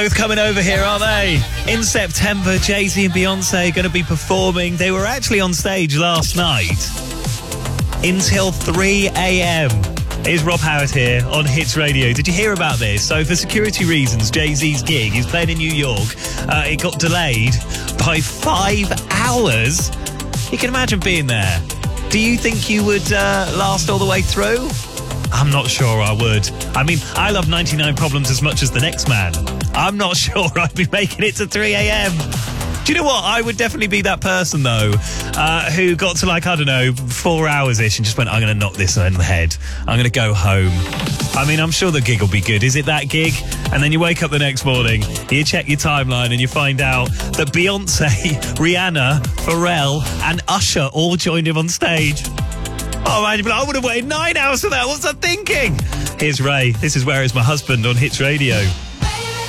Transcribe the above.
Both coming over here, aren't they? In September, Jay-Z and Beyonce going to be performing. They were actually on stage last night until 3 a.m. Here's Rob Howard here on Hits Radio. Did you hear about this? So for security reasons, Jay-Z's gig, he's playing in New York. It got delayed by 5 hours. You can imagine being there. Do you think you would last all the way through? I'm not sure I would. I mean, I love 99 Problems as much as the next man. I'm not sure I'd be making it to 3 a.m. Do you know what? I would definitely be that person, though, who got to, 4 hours-ish and just went, I'm going to knock this on the head. I'm going to go home. I mean, I'm sure the gig will be good. Is it that gig? And then you wake up the next morning, you check your timeline, and you find out that Beyonce, Rihanna, Pharrell, and Usher all joined him on stage. Oh, man, I would have waited 9 hours for that. What's I thinking? Here's Ray. This is Where Is My Husband on Hits Radio.